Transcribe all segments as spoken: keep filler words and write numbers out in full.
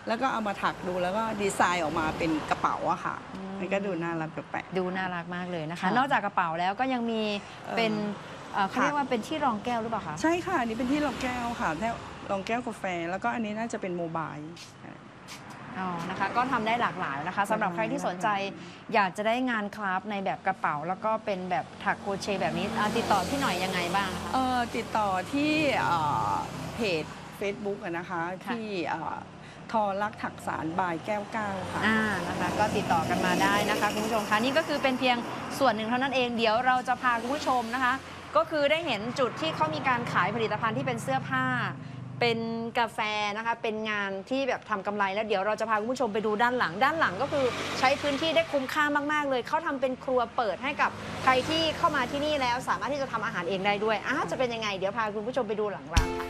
แล้วก็เอามาถักดูแล้วก็ดีไซน์ออกมาเป็นกระเป๋าอะค่ะมันก็ดูน่ารักแปลกๆดูน่ารักมากเลยนะคะค่ะนอกจากกระเป๋าแล้วก็ยังมีเอ่อเป็นเอ่อเขาค่ะเรียกว่าเป็นที่รองแก้วหรือเปล่าคะใช่ค่ะอันนี้เป็นที่รองแก้วค่ะแท่รองแก้วกาแฟแล้วก็อันนี้น่าจะเป็นโมบายอ๋อ นะคะ ก็ทำได้หลากหลายนะคะสำหรับใครที่สนใจอยากจะได้งานคราฟต์ในแบบกระเป๋า แล้วก็เป็นแบบถักโครเชต์แบบนี้อ่าติดต่อพี่หน่อยยังไงบ้างคะเอ่อติดต่อที่เอ่อเพจ Facebook อะนะคะค่ะที่เอ่อทอรักถักสารบายแก้วเก้าค่ะอ่านะคะก็ติดต่อกันมาได้นะคะคุณผู้ชมคะนี่ก็คือเป็นเพียงส่วนหนึ่งเท่านั้นเองเดี๋ยวเราจะพาคุณผู้ชมนะคะ ก็คือได้เห็นจุดที่เขามีการขายผลิตภัณฑ์ที่เป็นเสื้อผ้า เป็นกาแฟนะคะเป็นงานที่แบบทำกำไรแล้วเดี๋ยวเราจะพาคุณผู้ชมไปดูด้านหลัง ด้านหลังก็คือใช้พื้นที่ได้คุ้มค่ามากๆเลยเขาทำเป็นครัวเปิดให้กับใครที่เข้ามาที่นี่แล้วสามารถที่จะทำอาหารเองได้ด้วยอ่าจะเป็นยังไงเดี๋ยวพาคุณผู้ชมไปดูหลังร้านค่ะ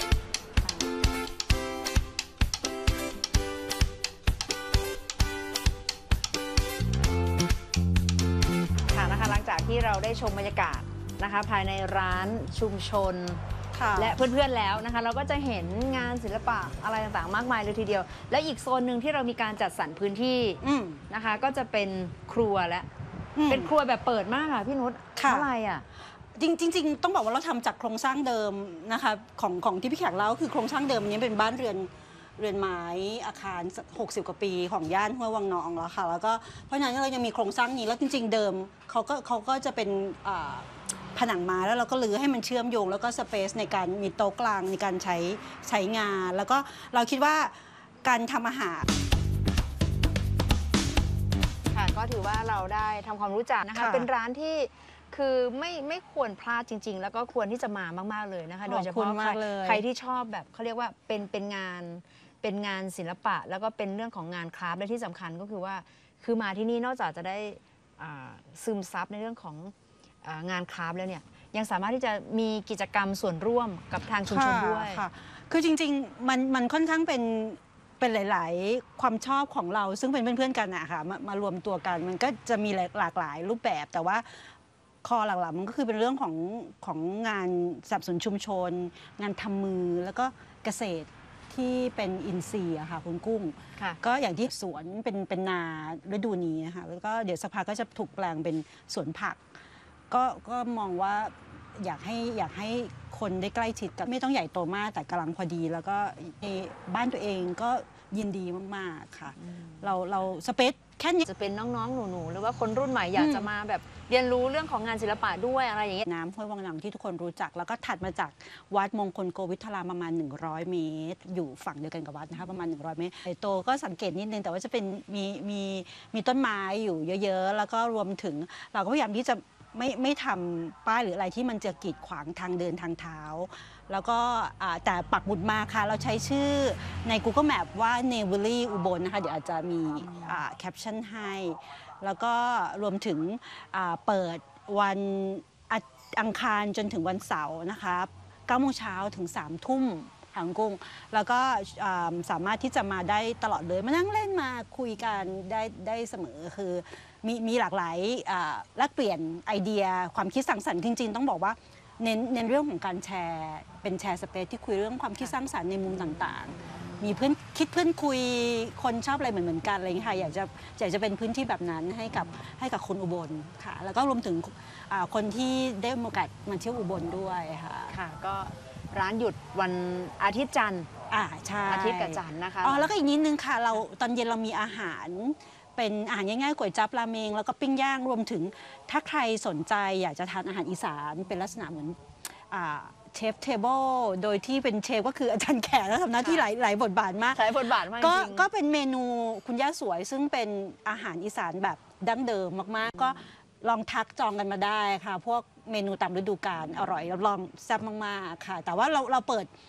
ค่ะนะคะหลังจากที่เราได้ชมบรรยากาศนะคะภายในร้านชุมชน และเพื่อนๆแล้วนะคะเราก็จะเห็นงานศิลปะอะไรต่างๆมากมายเลยทีเดียว และอีกโซนหนึ่งที่เรามีการจัดสรรพื้นที่นะคะก็จะเป็นครัวและเป็นครัวแบบเปิดมากค่ะพี่นุชเพราะอะไรอ่ะจริงจริงๆต้องบอกว่าเราทำจากโครงสร้างเดิมนะคะของของที่พี่แขกเล่าคือโครงสร้างเดิมอันนี้เป็นบ้านเรือนเรือนไม้อาคารหกสิบกว่าปีของย่านห้วยวังนองแล้วค่ะแล้วก็เพราะฉะนั้นเรายังมีโครงสร้างนี้แล้วจริง ๆ เดิมเขาก็เขาก็จะเป็นอ่าผนังไม้แล้วเราก็รื้อให้มันเชื่อมโยงแล้วก็สเปซในการมีโต๊ะกลางในการใช้ใช้งาน แล้วก็เราคิดว่าการทำอาหารค่ะก็ถือว่าเราได้ทำความรู้จักนะคะค่ะเป็นร้านที่คือไม่ไม่ควรพลาดจริง ๆ แล้วก็ควรที่จะมามากๆเลยนะคะขอบคุณโดยเฉพาะมากเลยใครที่ชอบแบบเขาเรียกว่าเป็นเป็นงานเป็นงานศิลปะ แล้วก็เป็นเรื่องของงานคราฟต์และที่สำคัญก็คือว่าคือมาที่นี่นอกจากจะได้อ่าซึมซับในเรื่องของอางานคราฟต์แล้วเนี่ยยังสามารถที่จะมีกิจกรรมส่วนร่วมกับทางชุมชนด้วยค่ะค่ะคือจริงๆมันมันค่อนข้างเป็นเป็นหลาย ๆ ความชอบของเราซึ่งเป็นเพื่อนๆกันอะค่ะมามารวมตัวกันมันก็จะมีหลากหลายรูปแบบ แต่ว่าคอหลักๆมันก็คือเป็นเรื่องของของงานสนับสนุนชุมชน งานทำมือแล้วก็เกษตรที่เป็นอินทรีย์อะค่ะคุณกุ้งค่ะก็อย่างที่สวนเป็นเป็นนาฤดูนี้นะคะแล้วก็เดี๋ยวสักพักก็จะถูกแปลงเป็นสวนผัก ก็ก็มองว่าอยากให้อยากให้คนได้ใกล้ชิดกับไม่ต้องใหญ่โตมากแต่กำลังพอดี แล้วก็ในบ้านตัวเองก็ยินดีมากๆค่ะ เราเราสเปซแค่นี้จะเป็นน้องๆหนูๆหรือว่าคนรุ่นใหม่อยากจะมาแบบเรียนรู้เรื่องของงานศิลปะด้วยอะไรอย่างเงี้ยน้ำห้วยวังหนังที่ทุกคนรู้จัก แล้วก็ถัดมาจากวัดมงคลโกวิทรามประมาณ หนึ่งร้อย เมตร อยู่ฝั่งเดียวกันกับวัดนะคะประมาณ หนึ่งร้อย เมตรไอโตก็สังเกตนิดนึงแต่ว่าจะเป็นมีมีมีต้นไม้อยู่เยอะๆ แล้วก็รวมถึงเราก็พยายามที่จะไม่ไม่ทำป้ายหรืออะไรที่มันจะกีดขวางทางเดินทางเท้า แล้วก็อ่าแต่ปักหมุดมาค่ะ เราใช้ชื่อใน Google Map ว่า เนวิลลี่ อุบลนะคะเดี๋ยวอาจจะมีแคปชั่นให้ แล้วก็รวมถึงอ่าเปิดวันอังคารจนถึงวันเสาร์นะคะเก้าโมงเช้าถึงสามทุ่มทางกุ้ง แล้วก็อ่าสามารถที่จะมาได้ตลอดเลย มานั่งเล่นมาคุยกันได้ได้เสมอคือมีมีหลากหลายอ่าแลกเปลี่ยนไอเดียความคิดสร้างสรรค์จริงๆต้องบอกว่าเน้นเน้นเรื่องของการแชร์เป็นแชร์สเปซที่คุยเรื่องความคิดสร้างสรรค์ในมุมต่างๆ มีเพื่อนคิดเพื่อนคุยคนชอบอะไรเหมือนเหมือนกันอะไรอย่างเงี้ยค่ะอยากจะอยากจะเป็นพื้นที่แบบนั้นให้กับให้กับคนอุบลค่ะแล้วก็รวมถึงอ่าคนที่ได้มีโอกาสมาเที่ยวอุบลด้วยค่ะค่ะก็ร้านหยุดวันอาทิตย์จันทร์อ่าใช่อาทิตย์กับจันทร์นะคะอ๋อแล้วก็อีกนิดนึงค่ะเราตอนเย็นเรามีอาหาร เป็นอาหารง่ายๆก๋วยจั๊บราเมงแล้วก็ปิ้งย่างรวมถึงถ้าใครสนใจอยากจะทานอาหารอีสานเป็นลักษณะเหมือนอ่าเชฟเทเบิลโดยที่เป็นเชฟก็คืออาจารย์แขกแล้วทำหน้าที่หลายหลายบทบาทมากใช้บทบาทมากจก็ริงก็เป็นเมนูคุณย่าสวย ซึ่งเป็นอาหารอีสานแบบดั้งเดิมมากๆ ก็ลองทักจองกันมาได้ค่ะ พวกเมนูตามฤดูกาลอร่อยรับรองแซ่บมากๆค่ะ แต่ว่าเราเราเปิด